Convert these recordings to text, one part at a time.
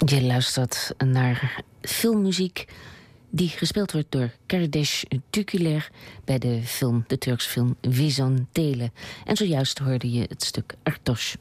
Je luistert naar filmmuziek die gespeeld wordt door Kardeş Tüküler bij de Turkse film Vision Tele. En zojuist hoorde je het stuk Artoş.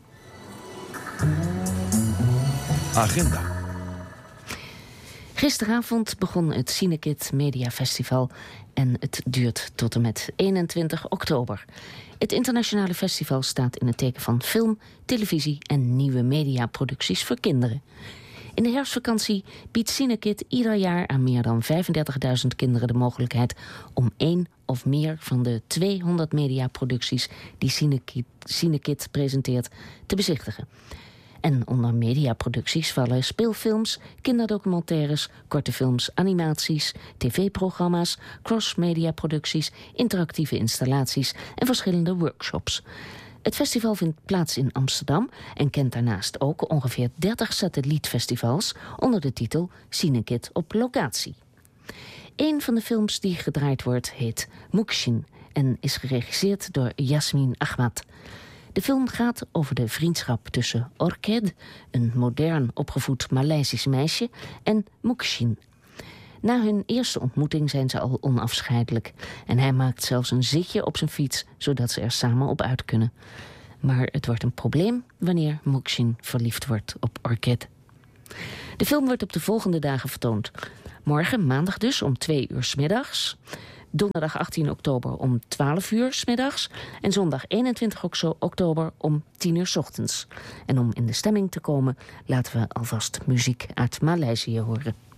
Agenda. Gisteravond begon het Cinekit Media Festival en het duurt tot en met 21 oktober. Het internationale festival staat in het teken van film, televisie en nieuwe mediaproducties voor kinderen. In de herfstvakantie biedt Cinekit ieder jaar aan meer dan 35.000 kinderen de mogelijkheid om 1 of meer van de 200 mediaproducties die Cinekit presenteert te bezichtigen. En onder mediaproducties vallen speelfilms, kinderdocumentaires, korte films, animaties, tv-programma's, cross-mediaproducties, interactieve installaties en verschillende workshops. Het festival vindt plaats in Amsterdam en kent daarnaast ook ongeveer 30 satellietfestivals onder de titel Cinekit op locatie. Een van de films die gedraaid wordt heet Mukşin en is geregisseerd door Yasmin Ahmad. De film gaat over de vriendschap tussen Orked, een modern opgevoed Maleisisch meisje, en Mukşin. Na hun eerste ontmoeting zijn ze al onafscheidelijk. En hij maakt zelfs een zitje op zijn fiets, zodat ze er samen op uit kunnen. Maar het wordt een probleem wanneer Mukşin verliefd wordt op Orked. De film wordt op de volgende dagen vertoond. Morgen, maandag dus, om 2 uur 's middags. Donderdag 18 oktober om 12 uur 's middags. En zondag 21 oktober om 10 uur 's ochtends. En om in de stemming te komen, laten we alvast muziek uit Maleisië horen.